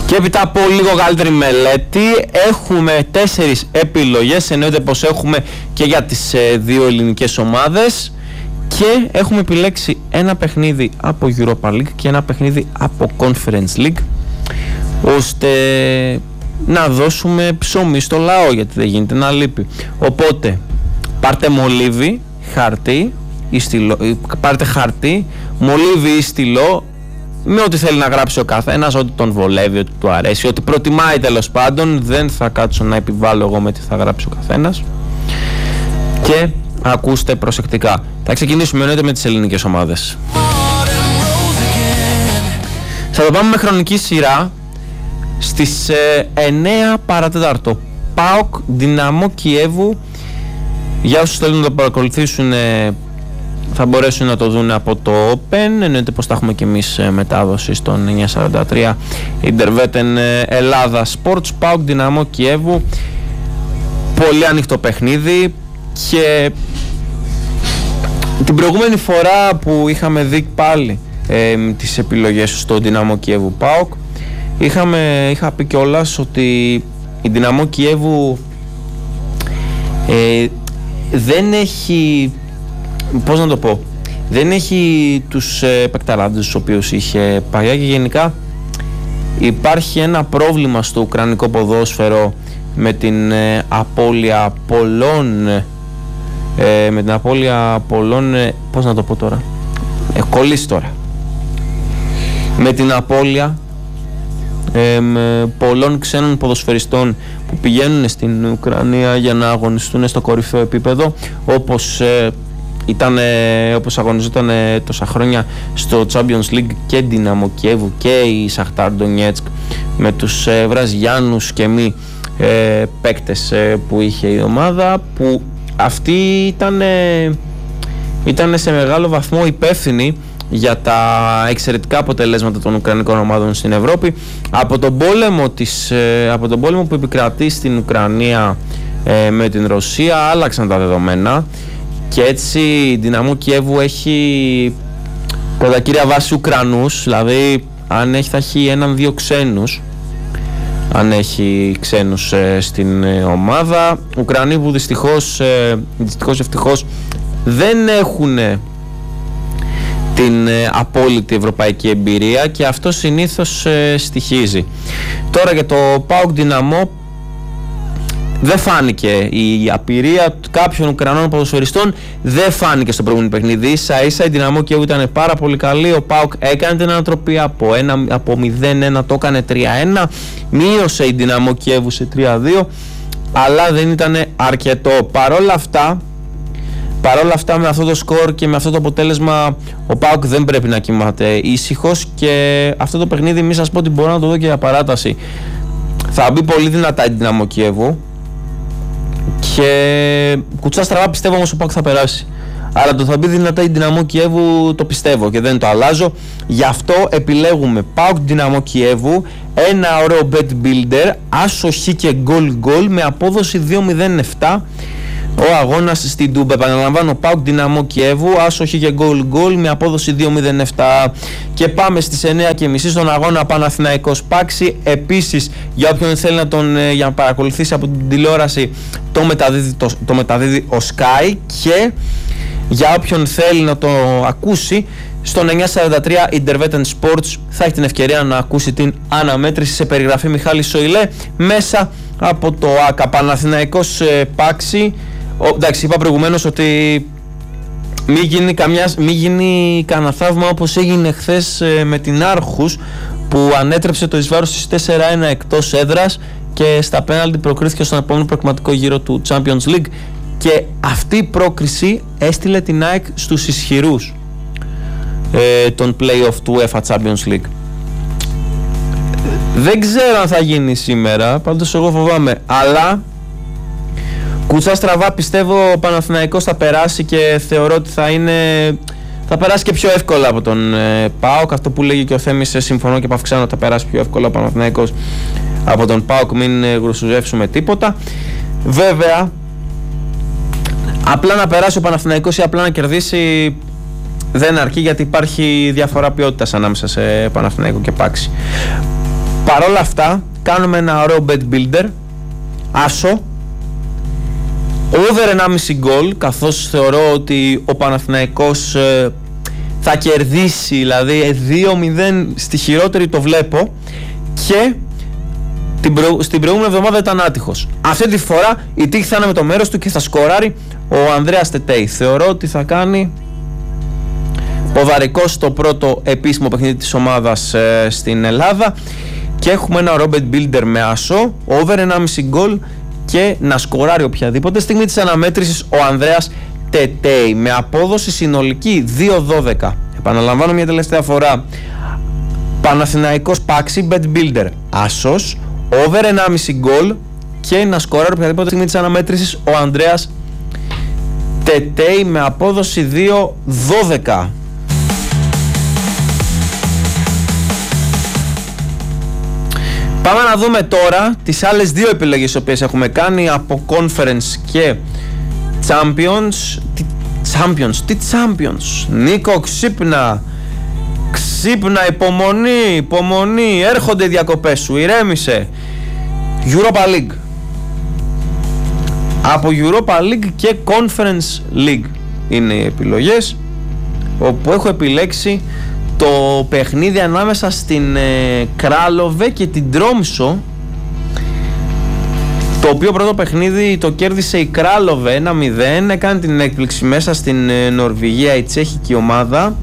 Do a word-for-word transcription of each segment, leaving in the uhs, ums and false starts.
Και έπειτα από λίγο καλύτερη μελέτη έχουμε τέσσερις επιλογές. Εννοείται πως έχουμε και για τις ε, δύο ελληνικές ομάδες και έχουμε επιλέξει ένα παιχνίδι από Europa League και ένα παιχνίδι από Conference League, ώστε να δώσουμε ψωμί στο λαό, γιατί δεν γίνεται να λείπει. Οπότε πάρτε μολύβι, χαρτί ή στυλό, πάρτε χαρτί, μολύβι ή στυλό, με ό,τι θέλει να γράψει ο καθένας, ό,τι τον βολεύει, ό,τι του αρέσει, ό,τι προτιμάει τέλος πάντων. Δεν θα κάτσω να επιβάλλω εγώ με τι θα γράψει ο καθένας. Και ακούστε προσεκτικά. Θα ξεκινήσουμε εννοείται με τις ελληνικές ομάδες. Θα το πάμε με χρονική σειρά. Στις ε, εννέα παρατέταρτο ΠΑΟΚ Δυναμό Κιέβου. Για όσους θέλουν να το παρακολουθήσουν, ε, θα μπορέσουν να το δουν από το Open. Εννοείται πως θα έχουμε και εμείς ε, μετάδοση στον εννιακόσια σαράντα τρία Ιντερβέτεν ε, Ελλάδα Sports. ΠΑΟΚ Δυναμό Κιέβου. Πολύ ανοιχτό παιχνίδι. Και την προηγούμενη φορά που είχαμε δει πάλι ε, τις επιλογές στο Δυναμό Κιέβου ΠΑΟΚ, είχαμε, είχα πει κιόλας ότι η Δυναμό Κιέβου ε, δεν έχει, πώς να το πω, δεν έχει τους ε, παικταράδες τους οποίους είχε παλιά, και γενικά υπάρχει ένα πρόβλημα στο ουκρανικό ποδόσφαιρο με την ε, απώλεια πολλών ε, με την απώλεια πολλών ε, πώς να το πω τώρα, έχω κολλήσει τώρα με την απώλεια ε, με πολλών ξένων ποδοσφαιριστών που πηγαίνουν στην Ουκρανία για να αγωνιστούν στο κορυφαίο επίπεδο, όπως ε, ήταν, ε, όπως αγωνιζόταν ε, τόσα χρόνια στο Champions League και Δυναμό Κιέβου και η Σαχτάρ Ντονιέτσκ, με τους ε, Βραζιάνους και μη ε, παίκτες ε, που είχε η ομάδα, που αυτοί ήταν, ε, ήταν σε μεγάλο βαθμό υπεύθυνοι για τα εξαιρετικά αποτελέσματα των Ουκρανικών ομάδων στην Ευρώπη. Από τον πόλεμο, της, ε, από τον πόλεμο που επικρατεί στην Ουκρανία ε, με την Ρωσία, άλλαξαν τα δεδομένα και έτσι η Δυναμό Κιέβου έχει κατά κύρια βάση Ουκρανούς, δηλαδή αν έχει θα έχει έναν-δύο ξένους, αν έχει ξένους ε, στην ε, ομάδα. Ουκρανοί που δυστυχώς, ε, δυστυχώς ευτυχώς δεν έχουν την ε, απόλυτη ευρωπαϊκή εμπειρία, και αυτό συνήθως ε, στοιχίζει. Τώρα για το ΠΑΟΚ Δυναμό, δεν φάνηκε η απειρία κάποιων Ουκρανών ποδοσφαιριστών, δεν φάνηκε στο προηγούμενο παιχνίδι. Ίσα ίσα η Δυναμό Κιέβου ήταν πάρα πολύ καλή. Ο ΠΑΟΚ έκανε την ανατροπή από, ένα, από μηδέν ένα, το έκανε τρία ένα, μείωσε η Δυναμό Κιέβου σε τρία δύο, αλλά δεν ήταν αρκετό. Παρόλα αυτά, παρόλα αυτά με αυτό το σκορ και με αυτό το αποτέλεσμα, ο ΠΑΟΚ δεν πρέπει να κοιμάται ήσυχος, και αυτό το παιχνίδι μη σας πω ότι μπορώ να το δω και για παράταση. Θα μπει πολύ δυνατά η Δυναμό Κιέβου και κουτσά στραβά πιστεύω όμως ο ΠΑΟΚ θα περάσει. Αλλά το θα μπει δυνατά η Δυναμό Κιέβου το πιστεύω και δεν το αλλάζω. Γι' αυτό επιλέγουμε ΠΑΟΚ Δυναμό Κιέβου, ένα ωραίο bet builder, άσο χ και γκολ γκολ με απόδοση δύο μηδέν επτά. Ο αγώνας στην Τούμπα, επαναλαμβάνω, ΠΑΟΚ Δυναμό Κιέβου, άσο χ και γκολ γκολ με απόδοση δύο μηδέν επτά. Και πάμε στις εννέα και μισή στον αγώνα Παναθηναϊκός Πάξη. Επίσης, για όποιον θέλει να τον για να παρακολουθήσει από την τηλεόραση, το μεταδίδει, το, το μεταδίδει ο Sky, και για όποιον θέλει να το ακούσει, στον εννιακόσια σαράντα τρία Ιντερβέτεν Sports θα έχει την ευκαιρία να ακούσει την αναμέτρηση σε περιγραφή Μιχάλη Σοηλέ μέσα από το ΆΚΑ. Παναθηναϊκός ε, Πάξη. Ο, εντάξει, είπα προηγουμένως ότι μη γίνει, καμιά, μη γίνει κανένα θαύμα όπως έγινε χθες ε, με την Άρχους, που ανέτρεψε το εις βάρος της τέσσερα ένα εκτός έδρας και στα πέναλτι προκρίθηκε στον επόμενο προκριματικό γύρο του Champions League, και αυτή η πρόκριση έστειλε την ΑΕΚ στους ισχυρούς ε, των play-off του UEFA Champions League. Δεν ξέρω αν θα γίνει σήμερα, πάντως εγώ φοβάμαι, αλλά κουτσά στραβά πιστεύω ο Παναθηναϊκός θα περάσει, και θεωρώ ότι θα είναι, θα περάσει και πιο εύκολα από τον ε, ΠΑΟΚ. Αυτό που λέγει και ο Θέμης, συμφωνώ και επαυξάνω ότι θα περάσει πιο εύκολα ο Παναθηναϊκός από τον ΠΑΟΚ, μην ε, γρουσουζεύσουμε τίποτα. Βέβαια, απλά να περάσει ο Παναθηναϊκός ή απλά να κερδίσει δεν αρκεί, γιατί υπάρχει διαφορά ποιότητας ανάμεσα σε Παναθηναϊκό και Πάξη. Παρόλα αυτά κάνουμε ένα ωραίο bet builder, άσο, over ενάμιση γκολ, καθώς θεωρώ ότι ο Παναθηναϊκός ε, θα κερδίσει, δηλαδή δύο μηδέν στη χειρότερη το βλέπω, και την προ... στην προηγούμενη εβδομάδα ήταν άτυχος. Αυτή τη φορά η τύχη θα είναι με το μέρος του και θα σκοράρει ο Ανδρέας Τετέι. Θεωρώ ότι θα κάνει ποδαρικός στο πρώτο επίσημο παιχνίδι της ομάδας ε, στην Ελλάδα, και έχουμε ένα ωραίο bet builder με άσο, over ενάμιση γκολ και να σκοράρει οποιαδήποτε στιγμή της αναμέτρησης ο Ανδρέας Τετέι, με απόδοση συνολική δύο δώδεκα. Επαναλαμβάνω μια τελευταία φορά, Παναθηναϊκός Πάξι bet builder άσος, over ενάμιση γκολ και να σκοράρει οποιαδήποτε στιγμή της αναμέτρησης ο Ανδρέας Τετέι, με απόδοση δύο δώδεκα. Πάμε να δούμε τώρα τις άλλες δύο επιλογές τις οποίες έχουμε κάνει από Conference και Champions. Τι Champions, τι Champions. Νίκο, ξύπνα. Ξύπνα, υπομονή, υπομονή. Έρχονται οι διακοπές σου, ηρέμησε. Europa League. Από Europa League και Conference League είναι οι επιλογές, όπου έχω επιλέξει το παιχνίδι ανάμεσα στην ε, Κράλοβε και την Τρόμσο, το οποίο πρώτο παιχνίδι το κέρδισε η Κράλοβε ένα μηδέν, έκανε την έκπληξη μέσα στην ε, Νορβηγία η τσέχικη ομάδα,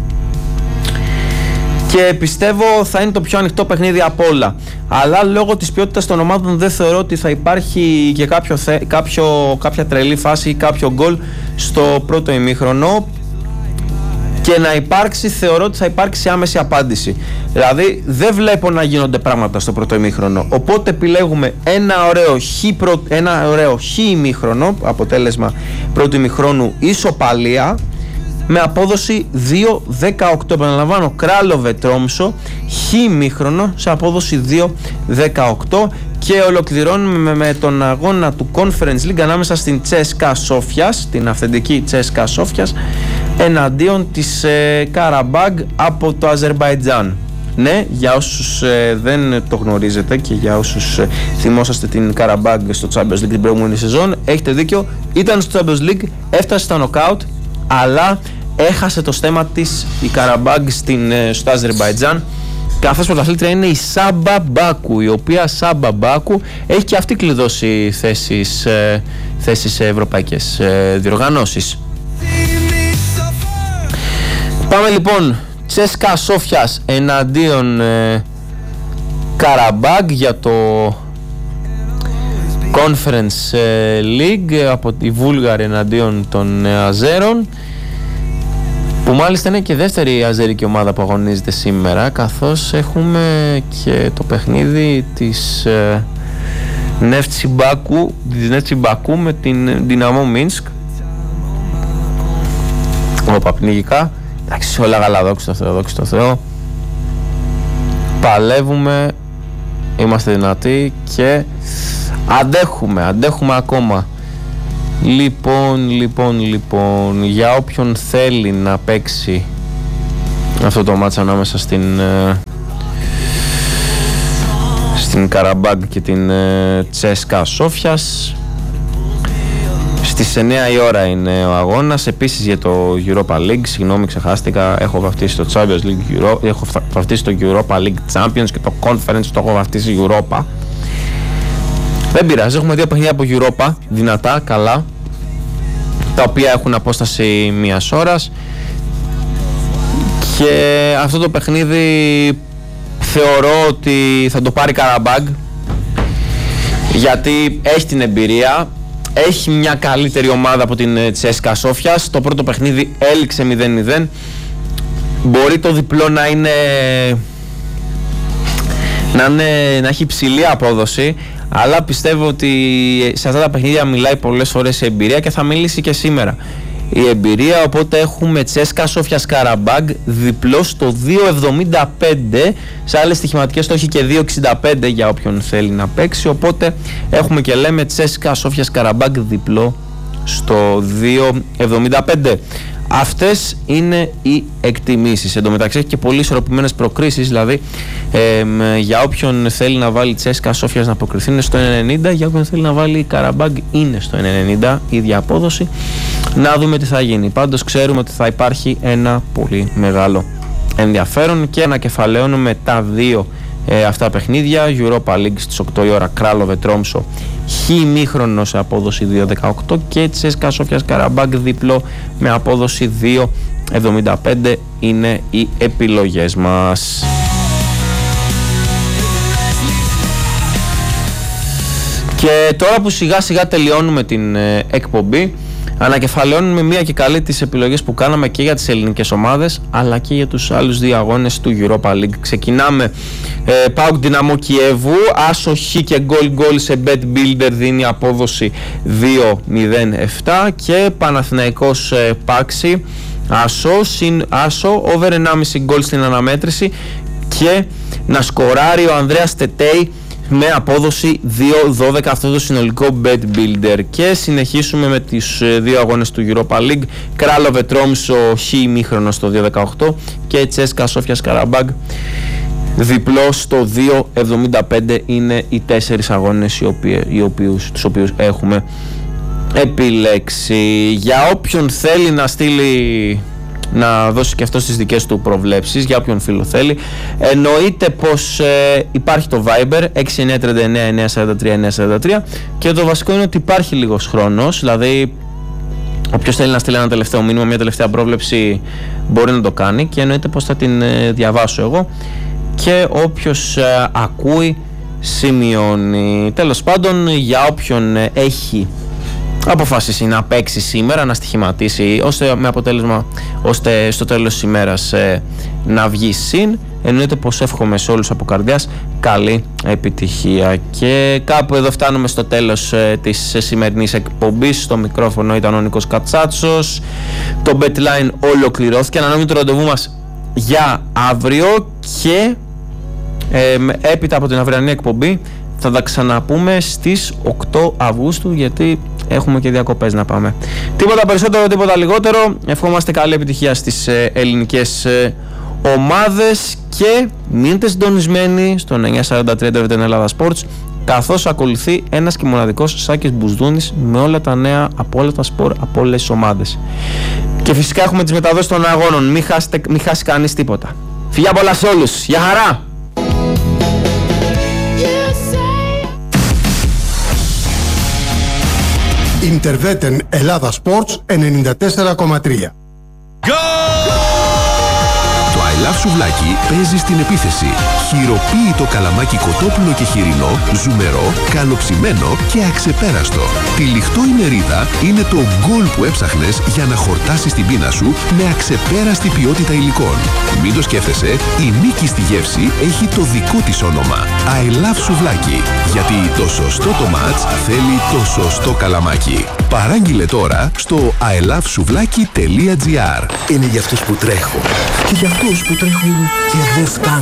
και πιστεύω θα είναι το πιο ανοιχτό παιχνίδι από όλα, αλλά λόγω της ποιότητας των ομάδων δεν θεωρώ ότι θα υπάρχει και κάποιο, κάποιο, κάποια τρελή φάση ή κάποιο γκολ στο πρώτο ημίχρονο, και να υπάρξει, θεωρώ ότι θα υπάρξει άμεση απάντηση. Δηλαδή δεν βλέπω να γίνονται πράγματα στο πρώτο ημίχρονο, οπότε επιλέγουμε ένα ωραίο χ, προ, ένα ωραίο χ ημίχρονο, αποτέλεσμα πρώτου ημίχρονου ισοπαλία, με απόδοση δύο δεκαοκτώ. Επαναλαμβάνω, Κράλοβε Τρόμσο, χ ημίχρονο σε απόδοση δύο δεκαοκτώ, και ολοκληρώνουμε με, με τον αγώνα του Conference League ανάμεσα στην Τσέσκα Σόφιας, την αυθεντική Τσέσκα Σόφιας, εναντίον της ε, Καραμπάγκ από το Αζερμπαϊτζάν. Ναι, για όσους ε, δεν το γνωρίζετε και για όσους ε, θυμόσαστε την Καραμπάγκ στο Champions League την προηγούμενη σεζόν, έχετε δίκιο, ήταν στο Champions League, έφτασε στα νοκάουτ, αλλά έχασε το στέμμα της η Καραμπάγκ στην, ε, στο Αζερμπαϊτζάν, καθώς πρωταθλήτρια είναι η Σάμπα Μπάκου, η οποία Σάμπα Μπάκου έχει και αυτή κλειδώσει θέσεις, ε, θέσεις σε ευρωπαϊκές ε, διοργανώσεις. Πάμε λοιπόν, Τσέσκα Σόφιας εναντίον ε, Καραμπάγκ για το Conference ε, League, από τη Βούλγαρη εναντίον των ε, Αζέρων, που μάλιστα είναι και δεύτερη αζερική ομάδα που αγωνίζεται σήμερα, καθώς έχουμε και το παιχνίδι της ε, Νεύτσι Μπάκου, της Νεύτσι Μπακού με την Δυναμό Μίνσκ. Όπα, πνιγικά. Εντάξει, όλα καλά, δόξα τω Θεώ, δόξα τω Θεώ. Παλεύουμε, είμαστε δυνατοί και αντέχουμε, αντέχουμε ακόμα. Λοιπόν, λοιπόν, λοιπόν, για όποιον θέλει να παίξει αυτό το μάτς ανάμεσα στην ε, στην Καραμπάγκ και την ε, Τσέσκα Σόφιας, στις εννιά η ώρα είναι ο αγώνας. Επίσης για το Europa League, συγγνώμη ξεχάστηκα, έχω βαφτίσει το Champions League, Euro, έχω βαφτίσει το Europa League Champions και το Conference το έχω βαφτίσει Europa. Δεν πειράζει, έχουμε δύο παιχνίδια από Europa, δυνατά, καλά, τα οποία έχουν απόσταση μιας ώρας, και αυτό το παιχνίδι θεωρώ ότι θα το πάρει Καραμπάγκ, γιατί έχει την εμπειρία, έχει μια καλύτερη ομάδα από την Τσέσκα Σόφιας. Το πρώτο παιχνίδι έληξε μηδέν μηδέν, μπορεί το διπλό να είναι να, είναι, να έχει υψηλή απόδοση, αλλά πιστεύω ότι σε αυτά τα παιχνίδια μιλάει πολλές φορές η εμπειρία, και θα μιλήσει και σήμερα η εμπειρία, οπότε έχουμε Τσέσκα Σόφιας Καραμπάγκ διπλό στο δύο εβδομήντα πέντε, σε άλλες στοιχηματικές το έχει και δύο εξήντα πέντε για όποιον θέλει να παίξει, οπότε έχουμε και λέμε Τσέσκα Σόφιας Καραμπάγκ διπλό στο δύο εβδομήντα πέντε. Αυτές είναι οι εκτιμήσεις. Εν τω μεταξύ έχει και πολύ ισορροπημένες προκρίσεις, δηλαδή ε, για όποιον θέλει να βάλει Τσέσκα Σόφιας να προκριθεί είναι στο ένα ενενήντα, για όποιον θέλει να βάλει Καραμπάγκ είναι στο ένα ενενήντα, ίδια απόδοση. Να δούμε τι θα γίνει. Πάντως ξέρουμε ότι θα υπάρχει ένα πολύ μεγάλο ενδιαφέρον και ανακεφαλαίωνουμε τα δύο ε, αυτά παιχνίδια. Europa League στις οκτώ η ώρα, Κράλοβε Τρόμσο χ ημίχρονο σε απόδοση δύο δεκαοκτώ και Τσέσκα Σόφιας Καραμπάγκ διπλό με απόδοση δύο εβδομήντα πέντε είναι οι επιλογές μας. Και τώρα που σιγά σιγά τελειώνουμε την ε, εκπομπή, ανακεφαλαιώνουμε μία και καλή τις επιλογές που κάναμε και για τις ελληνικές ομάδες αλλά και για τους άλλους δύο αγώνες του Europa League. Ξεκινάμε ε, ΠΑΟΚ Δυναμό Κιέβου, άσο χ και γκολ γκολ σε Bet Builder δίνει απόδοση δύο μηδέν επτά και Παναθηναϊκός ε, Πάξη άσο, συν, άσο over ενάμιση γκολ στην αναμέτρηση και να σκοράρει ο Ανδρέας Τετέι με απόδοση δύο δώδεκα, αυτό το συνολικό Bet Builder. Και συνεχίσουμε με τις δύο αγώνες του Europa League, Κράλοβε Τρόμσο χ ημίχρονο στο δύο δεκαοκτώ και Τσέσκα Σόφιας Καραμπάγκ διπλό στο δύο εβδομήντα πέντε είναι οι τέσσερις αγώνες οι οποίοι, οι οποίους, τους οποίους έχουμε επιλέξει. Για όποιον θέλει να στείλει, να δώσει και αυτό στις δικές του προβλέψεις, για όποιον φίλο θέλει, εννοείται πως ε, υπάρχει το Viber έξι εννιά τρία εννιά εννιά τέσσερα τρία εννιά τέσσερα τρία και το βασικό είναι ότι υπάρχει λίγος χρόνος, δηλαδή όποιος θέλει να στείλει ένα τελευταίο μήνυμα, μια τελευταία πρόβλεψη μπορεί να το κάνει και εννοείται πως θα την ε, διαβάσω εγώ και όποιος ε, ακούει σημειώνει. Τέλος πάντων, για όποιον ε, έχει αποφασίσει να παίξει σήμερα, να στοιχηματίσει ώστε με αποτέλεσμα ώστε στο τέλος της ημέρας ε, να βγει συν, εννοείται πως εύχομαι σε όλους από καρδιάς καλή επιτυχία. Και κάπου εδώ φτάνουμε στο τέλος ε, της σημερινής εκπομπής. Στο μικρόφωνο ήταν ο Νίκος Κατσάτσος, το BetLine ολοκληρώθηκε. Ανανεώνουμε το ραντεβού μας για αύριο και ε, έπειτα από την αυριανή εκπομπή θα τα ξαναπούμε στις οκτώ Αυγούστου, γιατί έχουμε και διακοπές να πάμε. Τίποτα περισσότερο, τίποτα λιγότερο. Ευχόμαστε καλή επιτυχία στις ε, ελληνικές ε, ομάδες και μείνετε συντονισμένοι στον εννιά σαράντα τρία Ντι Βι Ελλάδα Sports, καθώς ακολουθεί ένας και μοναδικός Σάκης Μπουσδούνης με όλα τα νέα από όλα τα σπορ, από όλες τις ομάδες. Και φυσικά έχουμε τις μεταδόσεις των αγώνων. Μην, χάσετε, μην χάσει κανείς τίποτα. Φιλιά πολλά σε όλους. Γεια χαρά! Ιντερβέτεν Ελλάδα Sports ενενήντα τέσσερα κόμμα τρία. Το I Love Σουβλάκι παίζει στην επίθεση. Χειροποίητο καλαμάκι κοτόπουλο και χοιρινό, ζουμερό, καλοψημένο και αξεπέραστο. Τυλιχτό η μερίδα είναι το γκολ που έψαχνες για να χορτάσεις την πείνα σου με αξεπέραστη ποιότητα υλικών. Μην το σκέφτεσαι, η νίκη στη γεύση έχει το δικό της όνομα. I Love Σουβλάκι. Γιατί το σωστό το μάτς θέλει το σωστό καλαμάκι. Παράγγειλε τώρα στο άι λαβ σουβλάκι τελεία τζι άρ. Είναι για αυτούς που τρέχουν και για αυτούς που τρέχουν και δεν φτάνουν.